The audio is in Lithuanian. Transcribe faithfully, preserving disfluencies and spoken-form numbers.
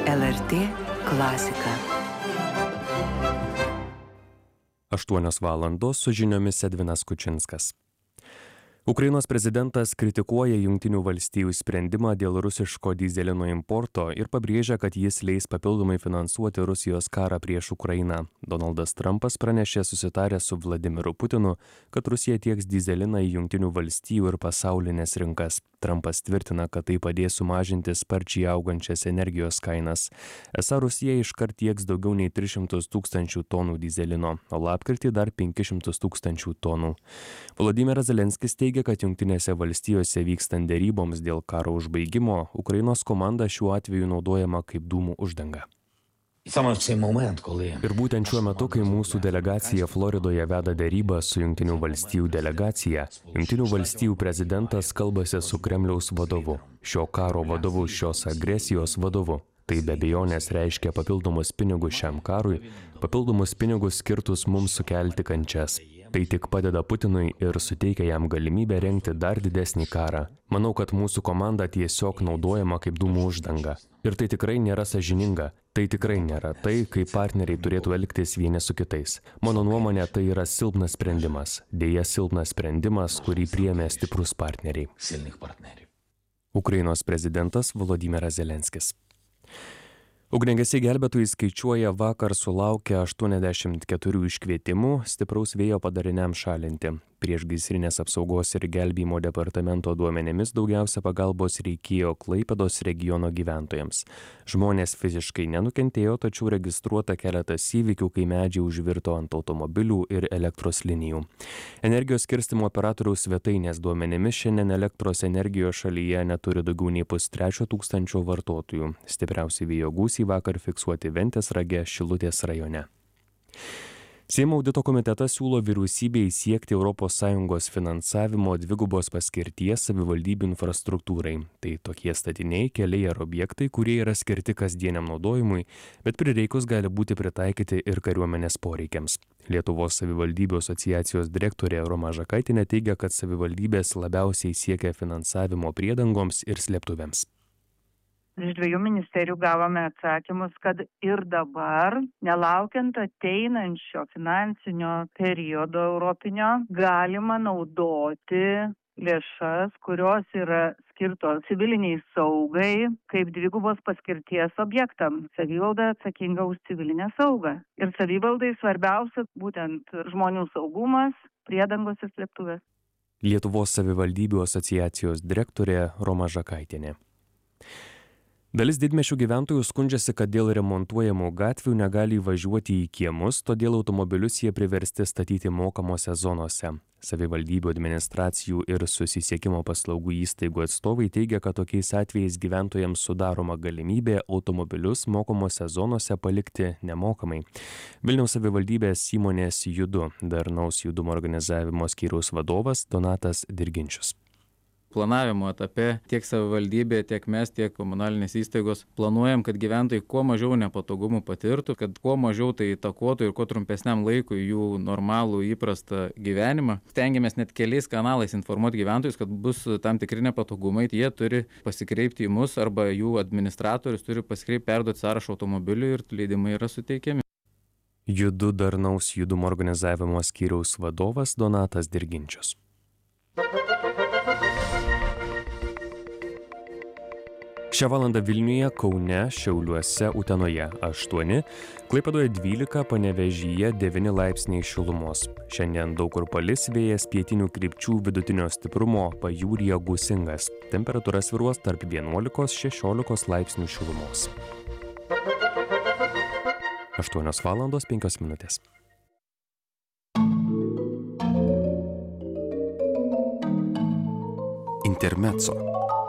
L R T klasika. aštuonios valandos su žiniomis Edvinas Kučinskas. Ukrainos prezidentas kritikuoja Jungtinių valstijų sprendimą dėl rusiško dyzelino importo ir pabrėžia, kad jis leis papildomai finansuoti Rusijos karą prieš Ukrainą. Donaldas Trumpas pranešė susitaręs su Vladimiru Putinu, kad Rusija tieks dyzeliną į Jungtinių valstijų ir pasaulinės rinkas. Trumpas tvirtina, kad tai padės sumažinti sparčiai augančias energijos kainas. Esą Rusija iškart tieks daugiau nei tris šimtus tūkstančių tonų dyzelino, o lapkritį dar penkis šimtus tūkstančių tonų. Volodymyras Zelenskis teigia, kad Jungtinėse valstijose vykstant deryboms dėl karo užbaigimo, Ukrainos komanda šiuo atveju naudojama kaip dūmų uždanga. Ir būtent šiuo metu, kai mūsų delegacija Floridoje veda derybą su Jungtinių valstijų delegacija, Jungtinių valstijų prezidentas kalbasi su Kremliaus vadovu, šio karo vadovu, šios agresijos vadovu. Tai be abejonės reiškia papildomus pinigus šiam karui, papildomus pinigus skirtus mums sukelti kančias. Tai tik padeda Putinui ir suteikia jam galimybę rengti dar didesnį karą. Manau, kad mūsų komanda tiesiog naudojama kaip dūmų uždanga. Ir tai tikrai nėra sąžininga. Tai tikrai nėra tai, kaip partneriai turėtų elgtis vieni su kitais. Mano nuomonė, tai yra silpnas sprendimas. Deja, silpnas sprendimas, kurį priėmė stiprus partneriai. Ukrainos prezidentas Volodymyras Zelenskis. Ugniagesiai gelbėtojai skaičiuoja vakar sulaukę aštuoniasdešimt keturių iškvietimų stipraus vėjo padariniams šalinti. Priešgaisrinės apsaugos ir gelbėjimo departamento duomenimis daugiausia pagalbos reikėjo Klaipėdos regiono gyventojams. Žmonės fiziškai nenukentėjo, tačiau registruota keletas įvykių, kai medžiai užvirto ant automobilių ir elektros linijų. Energijos skirstymo operatoriaus svetainės duomenimis šiandien elektros energijos šalyje neturi daugiau nei pustrečio tūkstančio vartotojų. Stipriausi vėjo gūsiai vakar fiksuoti Ventės rage Šilutės rajone. Seimo audito komitetas siūlo vyriausybei siekti Europos Sąjungos finansavimo dvigubos paskirties savivaldybių infrastruktūrai. Tai tokie statiniai, keliai ar objektai, kurie yra skirti kasdieniam naudojimui, bet prireikus gali būti pritaikyti ir kariuomenės poreikiams. Lietuvos savivaldybių asociacijos direktorė Roma Žakaitinė teigia, kad savivaldybės labiausiai siekia finansavimo priedangoms ir slėptuvėms. Iš dviejų ministerijų gavome atsakymus, kad ir dabar, nelaukiant ateinančio finansinio periodo europinio, galima naudoti lėšas, kurios yra skirtos civiliniai saugai, kaip dvigubos paskirties objektams. Savivalda atsakinga už civilinę saugą. Ir savivaldai svarbiausia būtent žmonių saugumas, priedangos ir slėptuvės. Lietuvos savivaldybių asociacijos direktorė Roma Žakaitinė. Dalis didmiesčių gyventojų skundžiasi, kad dėl remontuojamų gatvių negali įvažiuoti į kiemus, todėl automobilius jie priversti statyti mokamose zonose. Savivaldybių administracijų ir susisiekimo paslaugų įstaigų atstovai teigia, kad tokiais atvejais gyventojams sudaroma galimybė automobilius mokamose zonose palikti nemokamai. Vilniaus savivaldybės įmonės Judu darnaus judumo organizavimo skyriaus vadovas Donatas Dirginčius. Planavimo etape tiek savivaldybė, tiek mes, tiek komunalinės įstaigos planuojam, kad gyventojai kuo mažiau nepatogumų patirtų, kad kuo mažiau tai įtakotų ir kuo trumpesniam laikui jų normalų įprastą gyvenimą. Stengiamės net keliais kanalais informuoti gyventojus, kad bus tam tikri nepatogumai. Jie turi pasikreipti į mus arba jų administratorius turi pasikreipti, perduoti sąrašą automobilių ir leidimai yra suteikiami. Judu darnaus judumo organizavimo skyriaus vadovas Donatas Dirginčius. Šią valandą Vilniuje, Kaune, Šiauliuose, Utenoje aštuoni, Klaipėdoje dvylika, Panevėžyje devyni laipsniai šilumos. Šiandien daug kur palis, vėjas pietinių krypčių vidutinio stiprumo, pajūryje gūsingas. Temperatūra svyruos tarp vienuolikos šešiolikos laipsnių šilumos. aštuonios valandos penkios minutės. Intermezzo.